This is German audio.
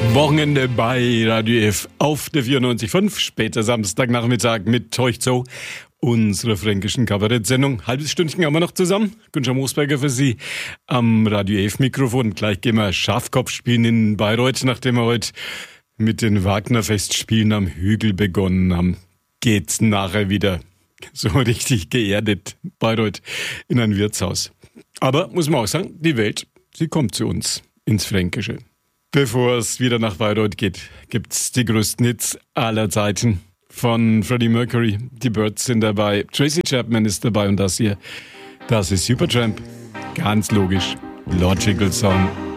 Wochenende bei Radio F auf der 94.5, später Samstagnachmittag mit Teuchzo, unsere fränkischen Kabarettsendung. Halbes Stündchen haben wir noch zusammen. Günther Moosberger für Sie am Radio F Mikrofon. Gleich gehen wir Schafkopf spielen in Bayreuth, nachdem wir heute mit den Wagner-Festspielen am Hügel begonnen haben. Geht's nachher wieder so richtig geerdet Bayreuth in ein Wirtshaus. Aber muss man auch sagen, die Welt, sie kommt zu uns ins Fränkische. Bevor es wieder nach Bayreuth geht, gibt's die größten Hits aller Zeiten. Von Freddie Mercury, die Byrds sind dabei, Tracy Chapman ist dabei und das hier, das ist Supertramp. Ganz logisch, Logical Song.